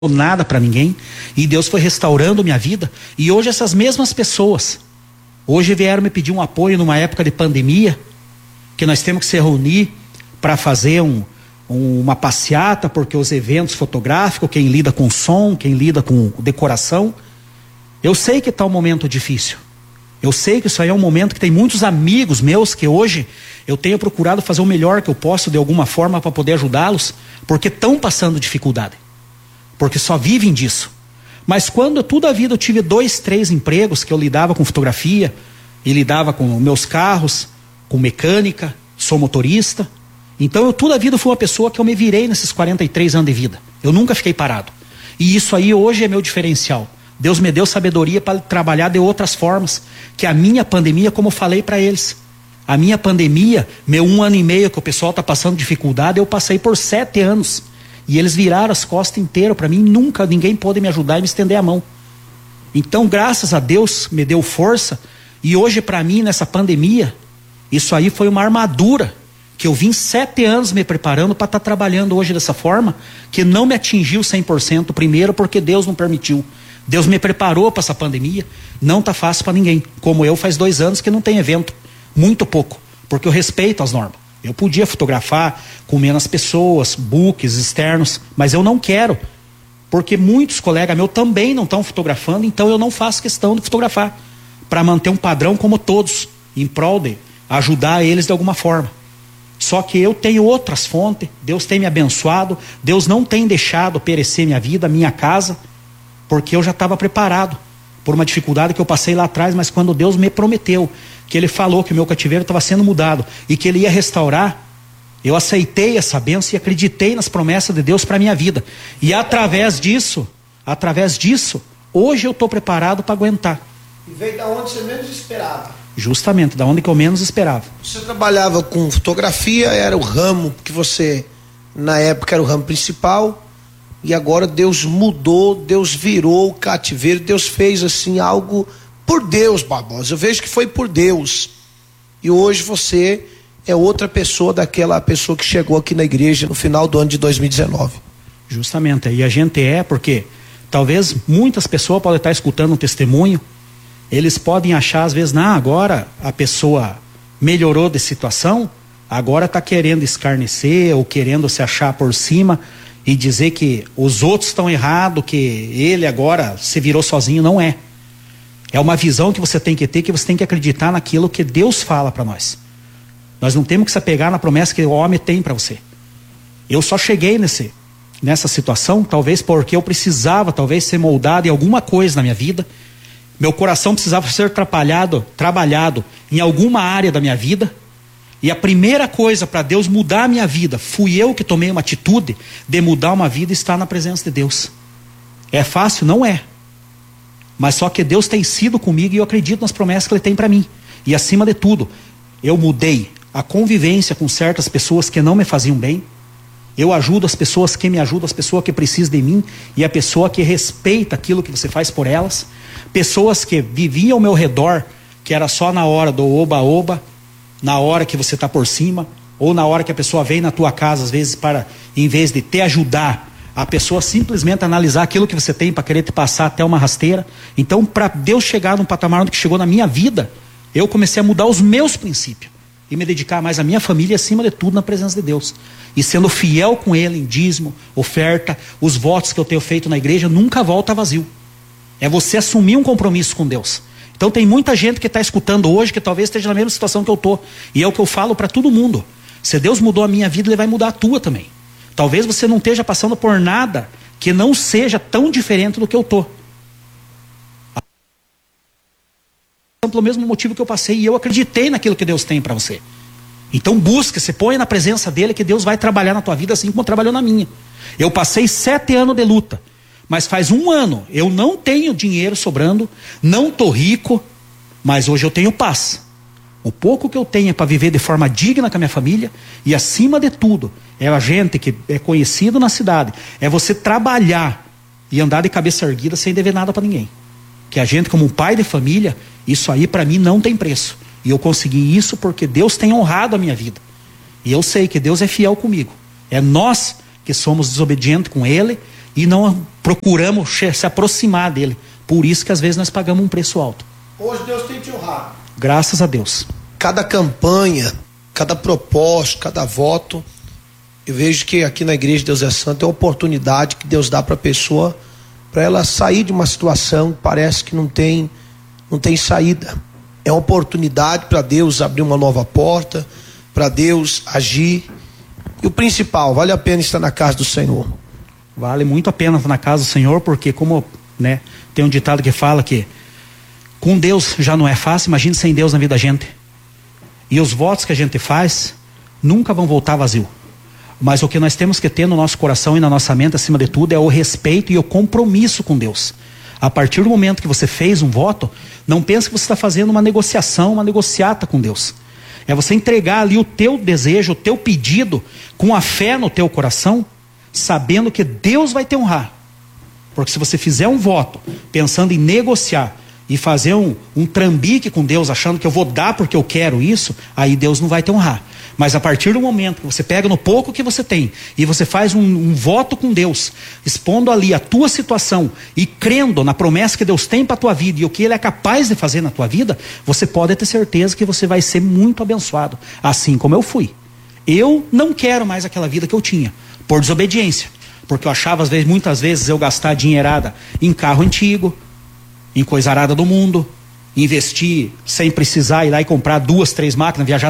nada para ninguém, e Deus foi restaurando minha vida. E hoje essas mesmas pessoas hoje vieram me pedir um apoio numa época de pandemia, que nós temos que se reunir para fazer uma passeata, porque os eventos fotográficos, quem lida com som, quem lida com decoração, eu sei que está um momento difícil, eu sei que isso aí é um momento que tem muitos amigos meus que hoje eu tenho procurado fazer o melhor que eu posso de alguma forma para poder ajudá-los, porque estão passando dificuldade, porque só vivem disso. Mas quando toda a vida eu tive 2, 3 empregos, que eu lidava com fotografia e lidava com meus carros, com mecânica, sou motorista, então eu toda a vida fui uma pessoa que eu me virei nesses 43 anos de vida, eu nunca fiquei parado, e isso aí hoje é meu diferencial. Deus me deu sabedoria para trabalhar de outras formas, que a minha pandemia, como eu falei para eles, a minha pandemia, meu 1 ano e meio que o pessoal está passando dificuldade, eu passei por 7 anos, e eles viraram as costas inteiras para mim, nunca ninguém pôde me ajudar e me estender a mão. Então, graças a Deus, me deu força, e hoje para mim, nessa pandemia, isso aí foi uma armadura, que eu vim 7 anos me preparando para estar trabalhando hoje dessa forma, que não me atingiu 100% primeiro, porque Deus não permitiu. Deus me preparou para essa pandemia, não está fácil para ninguém, como eu faz 2 anos que não tem evento, muito pouco, porque eu respeito as normas. Eu podia fotografar com menos pessoas, books externos, mas eu não quero, porque muitos colegas meus também não estão fotografando, então eu não faço questão de fotografar, para manter um padrão como todos, em prol de ajudar eles de alguma forma. Só que eu tenho outras fontes, Deus tem me abençoado, Deus não tem deixado perecer minha vida, minha casa, porque eu já estava preparado por uma dificuldade que eu passei lá atrás, mas quando Deus me prometeu, que Ele falou que o meu cativeiro estava sendo mudado e que Ele ia restaurar, eu aceitei essa bênção e acreditei nas promessas de Deus para a minha vida. E através disso, hoje eu estou preparado para aguentar. E veio da onde você menos esperava. Justamente, da onde que eu menos esperava. Você trabalhava com fotografia, era o ramo que você, na época, era o ramo principal, e agora Deus mudou, Deus virou o cativeiro, Deus fez assim algo por Deus, Barbosa. Eu vejo que foi por Deus. E hoje você é outra pessoa daquela pessoa que chegou aqui na igreja no final do ano de 2019. Justamente, e a gente porque talvez muitas pessoas podem estar escutando um testemunho, eles podem achar às vezes, agora a pessoa melhorou de situação, agora está querendo escarnecer ou querendo se achar por cima e dizer que os outros estão errados, que ele agora se virou sozinho. Não é. É uma visão que você tem que ter, que você tem que acreditar naquilo que Deus fala para nós. Nós não temos que se apegar na promessa que o homem tem para você. Eu só cheguei nessa situação, talvez porque eu precisava, ser moldado em alguma coisa na minha vida. Meu coração precisava ser trabalhado em alguma área da minha vida. E a primeira coisa para Deus mudar a minha vida, fui eu que tomei uma atitude de mudar uma vida e estar na presença de Deus. É fácil? Não é. Mas só que Deus tem sido comigo e eu acredito nas promessas que Ele tem para mim. E acima de tudo, eu mudei a convivência com certas pessoas que não me faziam bem. Eu ajudo as pessoas que me ajudam, as pessoas que precisam de mim, e a pessoa que respeita aquilo que você faz por elas. Pessoas que viviam ao meu redor, que era só na hora do oba-oba, na hora que você está por cima, ou na hora que a pessoa vem na tua casa, às vezes, em vez de te ajudar, a pessoa simplesmente analisar aquilo que você tem para querer te passar até uma rasteira. Então, para Deus chegar num patamar onde que chegou na minha vida, eu comecei a mudar os meus princípios e me dedicar mais à minha família e, acima de tudo, na presença de Deus. E sendo fiel com Ele em dízimo, oferta, os votos que eu tenho feito na igreja, nunca volta vazio. É você assumir um compromisso com Deus. Então tem muita gente que está escutando hoje que talvez esteja na mesma situação que eu estou. E é o que eu falo para todo mundo. Se Deus mudou a minha vida, Ele vai mudar a tua também. Talvez você não esteja passando por nada que não seja tão diferente do que eu estou. Pelo mesmo motivo que eu passei, e eu acreditei naquilo que Deus tem para você. Então busca, se põe na presença dEle, que Deus vai trabalhar na tua vida assim como trabalhou na minha. Eu passei 7 anos de luta. Mas faz 1 ano, eu não tenho dinheiro sobrando, não estou rico, mas hoje eu tenho paz. O pouco que eu tenho é para viver de forma digna com a minha família, e acima de tudo, é a gente que é conhecido na cidade, é você trabalhar e andar de cabeça erguida sem dever nada para ninguém. Que a gente, como um pai de família, isso aí para mim não tem preço. E eu consegui isso porque Deus tem honrado a minha vida. E eu sei que Deus é fiel comigo. É nós que somos desobedientes com Ele, e não procuramos se aproximar dele. Por isso que às vezes nós pagamos um preço alto. Hoje Deus tem te honrado. Graças a Deus. Cada campanha, cada propósito, cada voto, eu vejo que aqui na Igreja de Deus é Santo é uma oportunidade que Deus dá para a pessoa, para ela sair de uma situação que parece que não tem saída. É uma oportunidade para Deus abrir uma nova porta, para Deus agir. E o principal, vale a pena estar na casa do Senhor. Vale muito a pena estar na casa do Senhor, porque como, tem um ditado que fala que com Deus já não é fácil, imagine sem Deus na vida da gente. E os votos que a gente faz nunca vão voltar vazio. Mas o que nós temos que ter no nosso coração e na nossa mente, acima de tudo, é o respeito e o compromisso com Deus. A partir do momento que você fez um voto, não pense que você está fazendo uma negociação, uma negociata com Deus. É você entregar ali o teu desejo, o teu pedido, com a fé no teu coração, sabendo que Deus vai te honrar. Porque se você fizer um voto, pensando em negociar, e fazer um trambique com Deus, achando que eu vou dar porque eu quero isso, aí Deus não vai te honrar. Mas a partir do momento que você pega no pouco que você tem, e você faz um voto com Deus, expondo ali a tua situação, e crendo na promessa que Deus tem para a tua vida, e o que Ele é capaz de fazer na tua vida, você pode ter certeza que você vai ser muito abençoado, assim como eu fui. Eu não quero mais aquela vida que eu tinha, por desobediência, porque eu achava muitas vezes eu gastar dinheirada em carro antigo, em coisa arada do mundo, investir sem precisar ir lá e comprar 2, 3 máquinas, viajar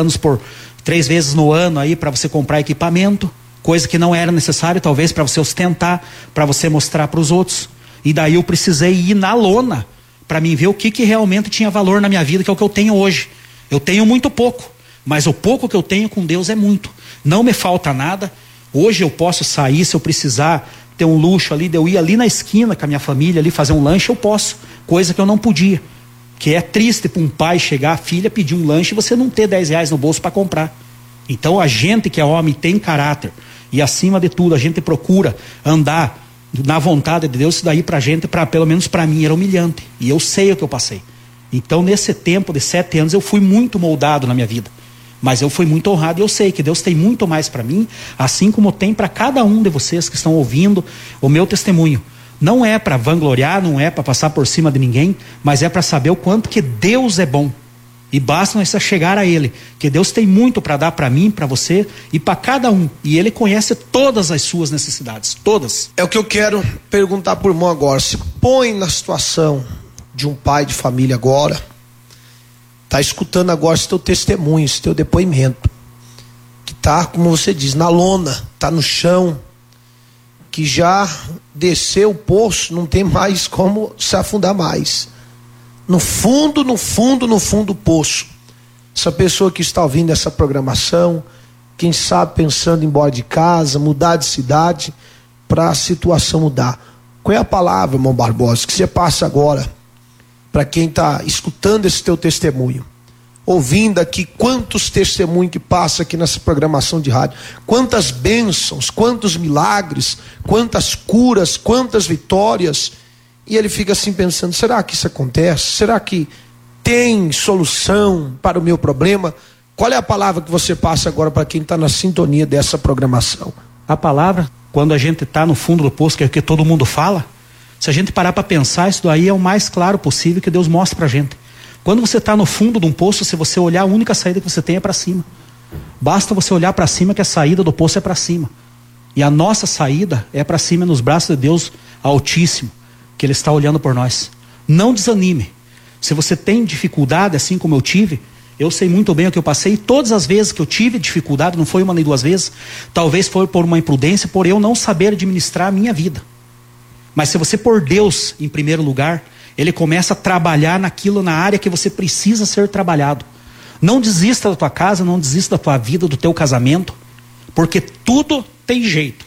3 vezes no ano aí para você comprar equipamento, coisa que não era necessário talvez para você ostentar, para você mostrar para os outros. E daí eu precisei ir na lona para mim ver o que realmente tinha valor na minha vida, que é o que eu tenho hoje. Eu tenho muito pouco, mas o pouco que eu tenho com Deus é muito. Não me falta nada. Hoje eu posso sair se eu precisar ter um luxo ali, de eu ir ali na esquina com a minha família ali fazer um lanche, eu posso, coisa que eu não podia. Que é triste para um pai chegar, a filha pedir um lanche e você não ter 10 reais no bolso para comprar. Então a gente que é homem tem caráter, e acima de tudo a gente procura andar na vontade de Deus. Isso daí pra gente, pelo menos para mim, era humilhante, e eu sei o que eu passei. Então nesse tempo de 7 anos eu fui muito moldado na minha vida, mas eu fui muito honrado, e eu sei que Deus tem muito mais para mim, assim como tem para cada um de vocês que estão ouvindo o meu testemunho. Não é para vangloriar, não é para passar por cima de ninguém, mas é para saber o quanto que Deus é bom. E basta nós chegar a Ele, que Deus tem muito para dar para mim, para você e para cada um. E Ele conhece todas as suas necessidades, todas. É o que eu quero perguntar por irmão agora. Se põe na situação de um pai de família agora, está escutando agora esse teu testemunho, esse teu depoimento, que está, como você diz, na lona, está no chão, que já desceu o poço, não tem mais como se afundar mais. No fundo do poço. Essa pessoa que está ouvindo essa programação, quem sabe pensando em ir embora de casa, mudar de cidade, para a situação mudar. Qual é a palavra, irmão Barbosa, que você passa agora para quem está escutando esse teu testemunho? Ouvindo aqui quantos testemunhos que passa aqui nessa programação de rádio, quantas bênçãos, quantos milagres, quantas curas, quantas vitórias, e ele fica assim pensando, será que isso acontece? Será que tem solução para o meu problema? Qual é a palavra que você passa agora para quem está na sintonia dessa programação? A palavra, quando a gente está no fundo do poço, que é o que todo mundo fala, se a gente parar para pensar, isso daí é o mais claro possível que Deus mostra para a gente. Quando você está no fundo de um poço, se você olhar, a única saída que você tem é para cima. Basta você olhar para cima, que a saída do poço é para cima. E a nossa saída é para cima, nos braços de Deus Altíssimo, que Ele está olhando por nós. Não desanime. Se você tem dificuldade, assim como eu tive, eu sei muito bem o que eu passei. Todas as vezes que eu tive dificuldade, não foi uma nem duas vezes, talvez foi por uma imprudência, por eu não saber administrar a minha vida. Mas se você pôr Deus em primeiro lugar, Ele começa a trabalhar naquilo, na área que você precisa ser trabalhado. Não desista da tua casa, não desista da tua vida, do teu casamento, porque tudo tem jeito.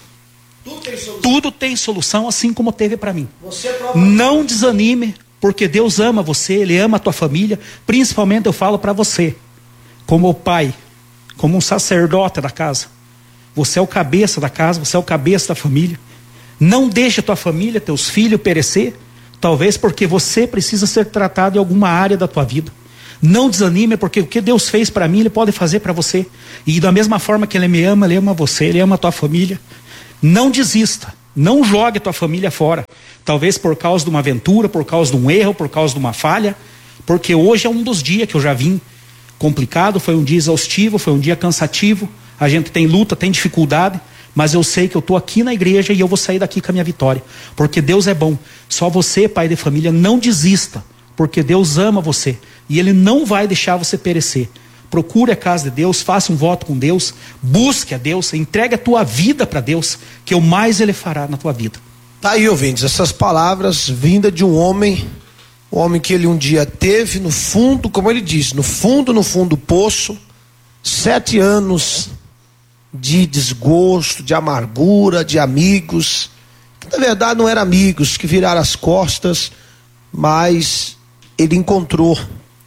Tudo tem solução, assim como teve para mim. Não desanime, porque Deus ama você, Ele ama a tua família. Principalmente eu falo para você, como pai, como um sacerdote da casa. Você é o cabeça da casa, você é o cabeça da família. Não deixe a tua família, teus filhos perecer, talvez porque você precisa ser tratado em alguma área da tua vida. Não desanime, porque o que Deus fez para mim, Ele pode fazer para você. E da mesma forma que Ele me ama, Ele ama você, Ele ama a tua família. Não desista. Não jogue a tua família fora. Talvez por causa de uma aventura, por causa de um erro, por causa de uma falha. Porque hoje é um dos dias que eu já vim complicado, foi um dia exaustivo, foi um dia cansativo. A gente tem luta, tem dificuldade, mas eu sei que eu estou aqui na igreja e eu vou sair daqui com a minha vitória. Porque Deus é bom. Só você, pai de família, não desista. Porque Deus ama você. E Ele não vai deixar você perecer. Procure a casa de Deus, faça um voto com Deus, busque a Deus, entregue a tua vida para Deus, que o mais Ele fará na tua vida. Tá aí, ouvintes, essas palavras vindas de um homem que ele um dia teve no fundo, como ele diz, no fundo do poço, 7 anos de desgosto, de amargura, de amigos, que na verdade não eram amigos, que viraram as costas, mas ele encontrou.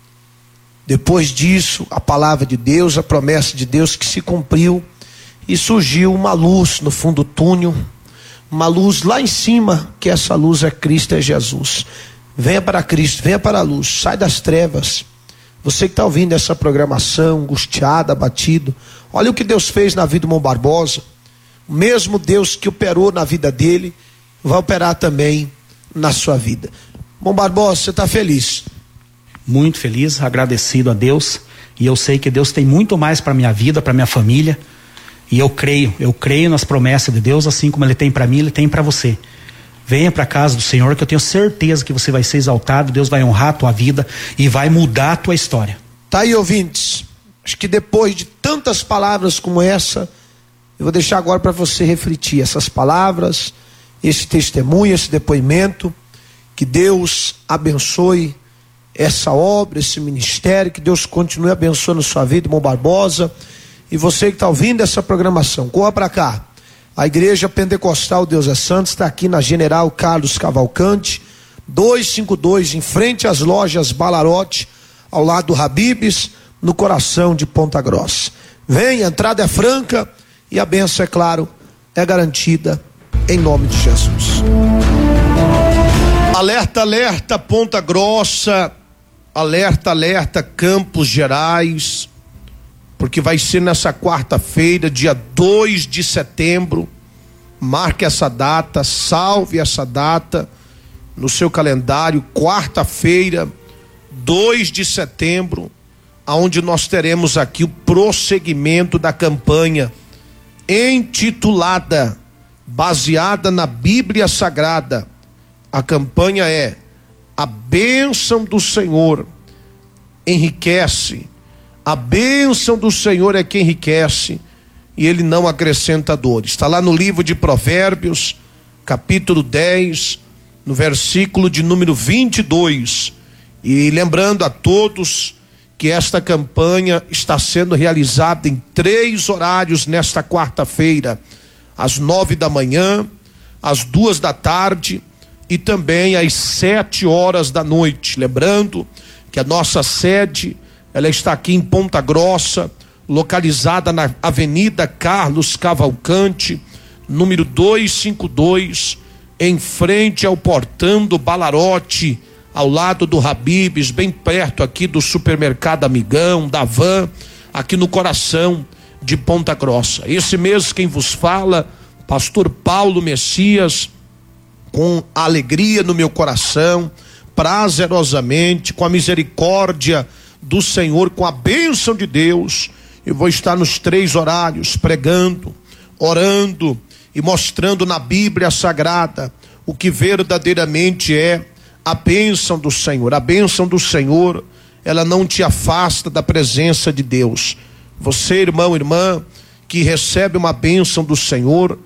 Depois disso, a palavra de Deus, a promessa de Deus que se cumpriu, e surgiu uma luz no fundo do túnel, uma luz lá em cima, que essa luz é Cristo, é Jesus. Venha para Cristo, venha para a luz, sai das trevas. Você que está ouvindo essa programação, angustiado, abatido, olha o que Deus fez na vida do irmão Barbosa. O mesmo Deus que operou na vida dele, vai operar também na sua vida. Irmão Barbosa, você está feliz? Muito feliz, agradecido a Deus, e eu sei que Deus tem muito mais para minha vida, para minha família, e eu creio nas promessas de Deus, assim como Ele tem para mim, Ele tem para você. Venha para a casa do Senhor, que eu tenho certeza que você vai ser exaltado, Deus vai honrar a tua vida e vai mudar a tua história. Tá aí, ouvintes, acho que depois de tantas palavras como essa, eu vou deixar agora para você refletir essas palavras, esse testemunho, esse depoimento, que Deus abençoe essa obra, esse ministério, que Deus continue abençoando a sua vida, irmão Barbosa, e você que está ouvindo essa programação, corra para cá. A Igreja Pentecostal Deus é Santo está aqui na General Carlos Cavalcante, 252, em frente às lojas Balarote, ao lado do Habib's, no coração de Ponta Grossa. Vem, a entrada é franca e a bênção, é claro, é garantida, em nome de Jesus. Alerta, alerta, Ponta Grossa. Alerta, alerta, Campos Gerais, porque vai ser nessa quarta-feira, dia 2 de setembro, marque essa data, salve essa data no seu calendário, quarta-feira, 2 de setembro, aonde nós teremos aqui o prosseguimento da campanha, intitulada, baseada na Bíblia Sagrada. A campanha é: a bênção do Senhor enriquece, a bênção do Senhor é que enriquece, e Ele não acrescenta dores. Está lá no livro de Provérbios, capítulo 10, no versículo de número 22. E lembrando a todos que esta campanha está sendo realizada em 3 horários nesta quarta-feira, às 9 da manhã, às 2 da tarde e também às 7 horas da noite. Lembrando que a nossa sede, ela está aqui em Ponta Grossa, localizada na Avenida Carlos Cavalcante, número 252, em frente ao portão do Balarote, ao lado do Habib's, bem perto aqui do supermercado Amigão, da Van, aqui no coração de Ponta Grossa. Esse mesmo quem vos fala, pastor Paulo Messias, com alegria no meu coração, prazerosamente, com a misericórdia do Senhor, com a bênção de Deus, eu vou estar nos 3 horários, pregando, orando e mostrando na Bíblia Sagrada o que verdadeiramente é a bênção do Senhor. A bênção do Senhor, ela não te afasta da presença de Deus. Você, irmão, irmã, que recebe uma bênção do Senhor,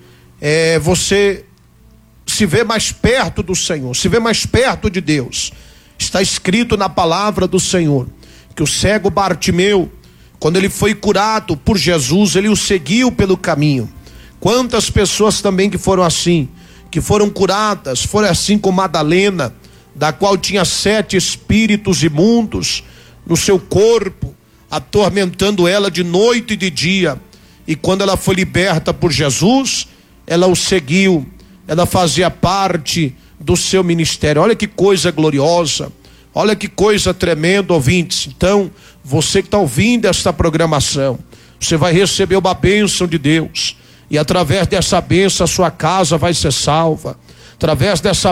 você se vê mais perto do Senhor, se vê mais perto de Deus. Está escrito na palavra do Senhor que o cego Bartimeu, quando ele foi curado por Jesus, ele o seguiu pelo caminho. Quantas pessoas também que foram assim, que foram curadas, foram assim como Madalena, da qual tinha 7 espíritos imundos no seu corpo, atormentando ela de noite e de dia, e quando ela foi liberta por Jesus, ela o seguiu, ela fazia parte do seu ministério. Olha que coisa gloriosa, olha que coisa tremenda, ouvintes. Então, você que está ouvindo esta programação, você vai receber uma bênção de Deus, E através dessa bênção a sua casa vai ser salva. Através dessa